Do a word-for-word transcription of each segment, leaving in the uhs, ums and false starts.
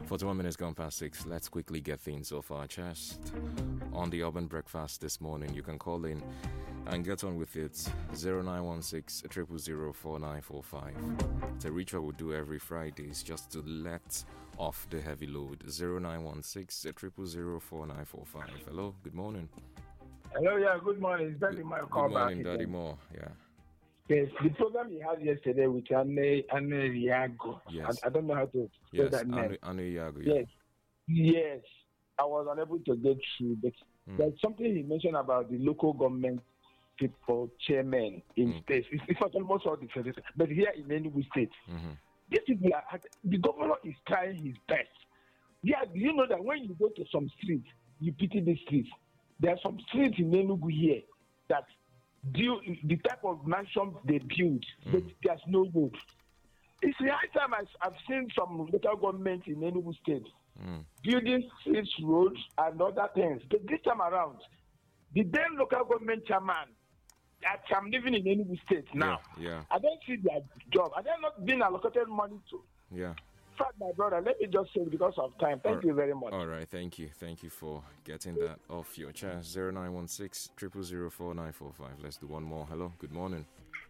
forty-one minutes gone past six. Let's quickly get things off our chest. On the Urban Breakfast this morning, you can call in and get on with it. zero nine one six, zero zero zero, four nine four five. It's a ritual we do every Fridays just to let off the heavy load. zero nine one six, zero zero zero, four nine four five. Hello, good morning. Hello, yeah, good morning. It's Daddy Moore. Good morning, Daddy Moore. Yeah. Yes, the program you had yesterday with Anne Anne Riago. Yes. I, I don't know how to say Yes, that name. Anne Riago. Yeah. Yes, yes. I was unable to get through, but Mm. there's something he mentioned about the local government people chairmen in Mm. states. It's, it's not almost all the states, but here in Enugu State, Mm-hmm. these people are, the governor is trying his best. Yeah, do you know that when you go to some streets, you pity the streets. There are some streets in Enugu here that do the type of mansion they build, Mm. but there's no road. It's the high time I, I've seen some local government in Enugu State Mm. building streets, roads, and other things. But this time around, the then local government chairman, that I'm living in Enugu State now, Yeah, yeah. I don't see their job. Are they not being allocated money to? Yeah. In fact, my brother, let me just say because of time. Thank All you very much. All right, thank you. Thank you for getting that off your chest. zero nine one six, zero zero zero, four nine four five. Let's do one more. Hello, good morning.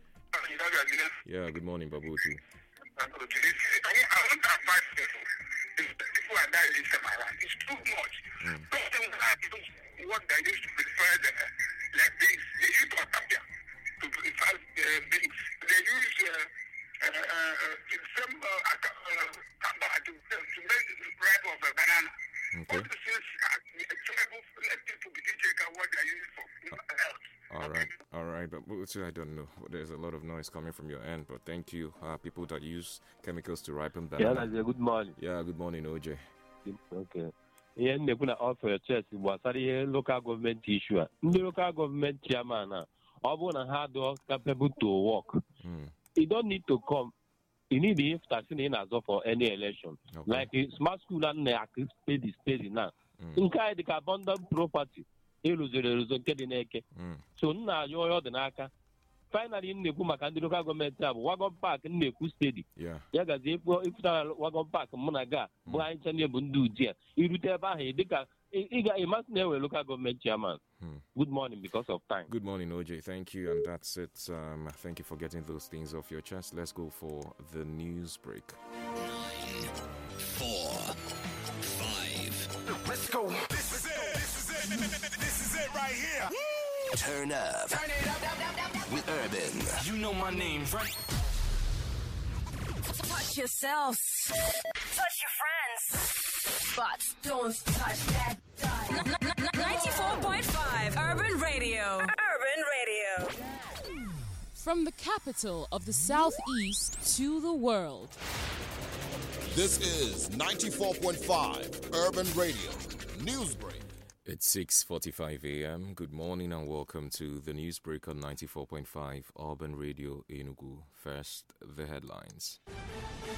Yeah, good morning, Babutu. I want to advise people. People are dying this time around. It's too much. Mm. Those things are what they used to prefer the, like this. They use Otapia to prefer uh, things. They use uh, uh, uh, some uh, uh, to, to make the ripe of a banana. Okay. All these things are terrible. Let people begin to check out what they're using for health. All right, all right, but Babutu, I don't know. There's a lot of noise coming from your end, but thank you. Uh, people that use chemicals to ripen Yeah, banana. that's a good morning. Yeah, good morning, O J. Okay. Ihe nnekwu na offer church gbasara ihe local government issue a ndị local government chairman a ọ bụrụ na ha adọ capable to work, Mm. you don't need to come. You need the taxi in as for any election. Okay. Like a smart school and the spade spade now. Mm. Nke a dị ka abundant property ịrụziri eruzo nke dị n'eke. Mm. So nna ayọ ọyọ dị n'aka. Finally nnekwu maka ndị local government a bụ wagon park nnekwu steady. Yeah. Ya gazi ịpụtara wagon park mụ na ga bụ anyị ncha bụ ndị uji a irute ebe ahụ dịka ị ga-emasị na-ewe local government chairman. Hmm. Good morning because of time. Good morning, O J. Thank you, and that's it. Um, thank you for getting those things off your chest. Let's go for the news break. Nine, four, five. Let's go. This is it. This is it. This is it right here. Turn up. Turn it up, up, up, up, up. With Urban. You know my name, right? Touch yourself. Touch your friends. But don't touch that dot. ninety-four point five Urban Radio. Urban Radio. From the capital of the Southeast to the world. This is ninety-four point five Urban Radio Newsbreak. It's six forty-five a.m. Good morning and welcome to the Newsbreak on ninety-four point five Urban Radio Enugu. First, the headlines.